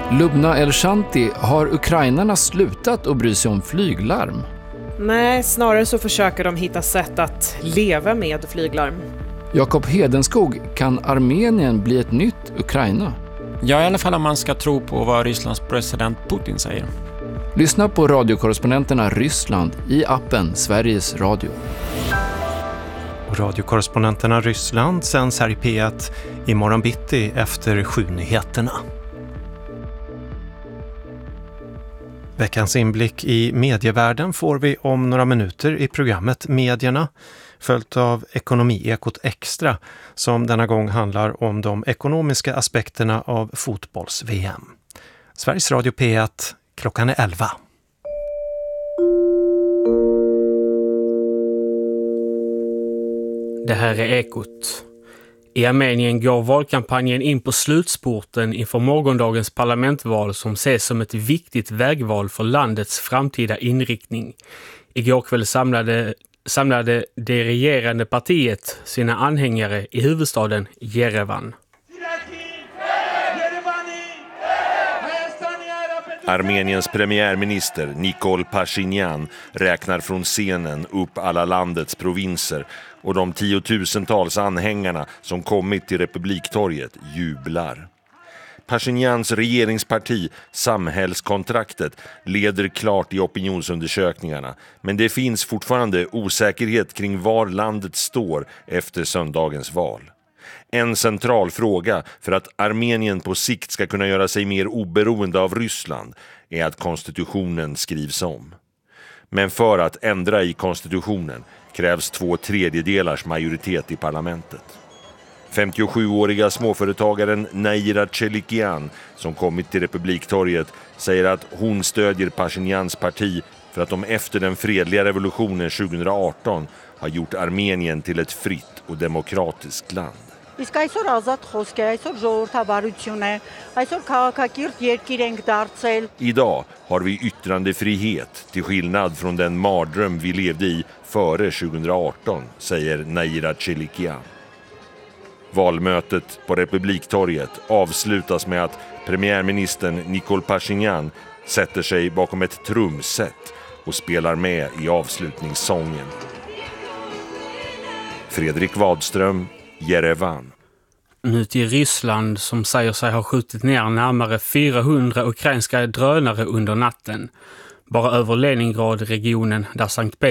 Lubna El-Shanti, har ukrainarna slutat att bry sig om flyglarm? Nej, snarare så försöker de hitta sätt att leva med flyglarm. Jakob Hedenskog, kan Armenien bli ett nytt Ukraina? Ja, i alla fall om man ska tro på vad Rysslands president Putin säger. Lyssna på radiokorrespondenterna Ryssland i appen Sveriges Radio. Radiokorrespondenterna Ryssland sänds här i P1 imorgon bitti efter 7-nyheterna. Veckans inblick i medievärlden får vi om några minuter i programmet Medierna, följt av Ekonomiekot Extra, som denna gång handlar om de ekonomiska aspekterna av fotbolls-VM. Sveriges Radio P1, klockan är 11. Det här är Ekot. I Armenien går valkampanjen in på slutspurten inför morgondagens parlamentval som ses som ett viktigt vägval för landets framtida inriktning. Igår kväll samlade det regerande partiet sina anhängare i huvudstaden Jerevan. Armeniens premiärminister Nikol Pashinyan räknar från scenen upp alla landets provinser och de tiotusentals anhängarna som kommit till Republiktorget jublar. Pashinyans regeringsparti, Samhällskontraktet, leder klart i opinionsundersökningarna, men det finns fortfarande osäkerhet kring var landet står efter söndagens val. En central fråga för att Armenien på sikt ska kunna göra sig mer oberoende av Ryssland är att konstitutionen skrivs om. Men för att ändra i konstitutionen krävs 2/3 majoritet i parlamentet. 57-åriga småföretagaren Naira Chelikian, som kommit till Republiktorget, säger att hon stödjer Pashinyans parti för att de efter den fredliga revolutionen 2018 har gjort Armenien till ett fritt och demokratiskt land. Idag har vi yttrandefrihet till skillnad från den mardröm vi levde i före 2018, säger Naira Chelikian. Valmötet på Republiktorget avslutas med att premiärministern Nikol Pashinyan sätter sig bakom ett trumset och spelar med i avslutningssången. Fredrik Wadström, Jerevan. Nu till Ryssland som säger sig ha skjutit ner närmare 400 ukrainska drönare under natten. Bara över Leningrad-regionen där Sankt